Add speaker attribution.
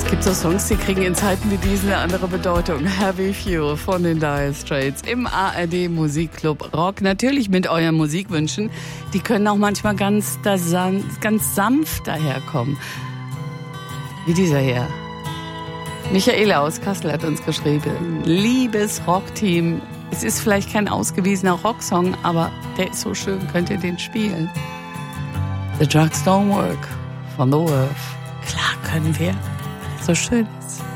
Speaker 1: Gibt so Songs, die kriegen in Zeiten wie diesen eine andere Bedeutung. Heavy Fuel von den Dire Straits im ARD Musikclub Rock. Natürlich mit euren Musikwünschen. Die können auch manchmal ganz sanft daherkommen. Wie dieser hier. Michaela aus Kassel hat uns geschrieben. Liebes Rockteam. Es ist vielleicht kein ausgewiesener Rocksong, aber der ist so schön, könnt ihr den spielen. The Drugs Don't Work von The Wolf. Klar können wir. So schön ist.